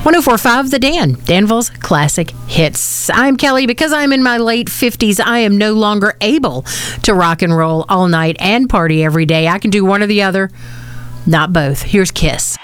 104.5 The Dan, Danville's Classic Hits. I'm Kelly. Because I'm in my late 50s, I am no longer able to rock and roll all night and party every day. I can do one or the other, not both. Here's Kiss.